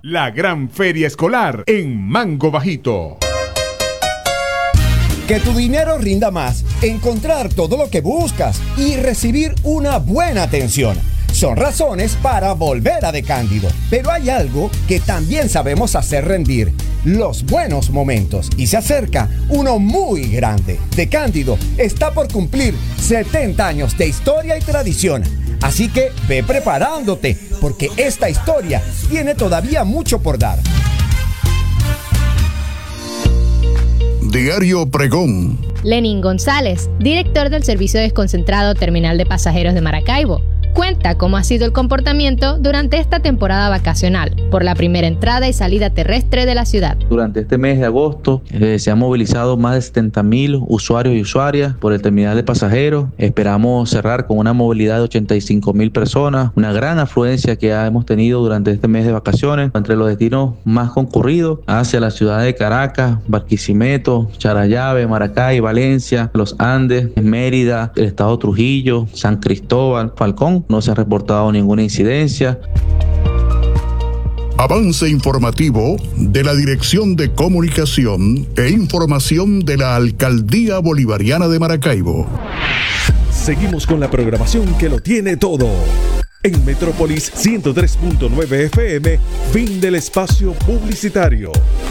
La gran feria escolar en Mango Bajito. Que tu dinero rinda más, encontrar todo lo que buscas y recibir una buena atención son razones para volver a De Cándido. Pero hay algo que también sabemos hacer rendir: los buenos momentos. Y se acerca uno muy grande. De Cándido está por cumplir 70 años de historia y tradición. Así que ve preparándote, porque esta historia tiene todavía mucho por dar. Diario Pregón. Lenín González, director del Servicio Desconcentrado Terminal de Pasajeros de Maracaibo, cuenta cómo ha sido el comportamiento durante esta temporada vacacional por la primera entrada y salida terrestre de la ciudad. Durante este mes de agosto se han movilizado más de 70.000 usuarios y usuarias por el terminal de pasajeros. Esperamos cerrar con una movilidad de 85.000 personas, una gran afluencia que hemos tenido durante este mes de vacaciones, entre los destinos más concurridos hacia la ciudad de Caracas, Barquisimeto, Charallave, Maracay, Valencia, Los Andes, Mérida, el estado Trujillo, San Cristóbal, Falcón. No se ha reportado ninguna incidencia. Avance informativo de la Dirección de Comunicación e Información de la Alcaldía Bolivariana de Maracaibo. Seguimos con la programación que lo tiene todo. En Metrópolis 103.9 FM, fin del espacio publicitario.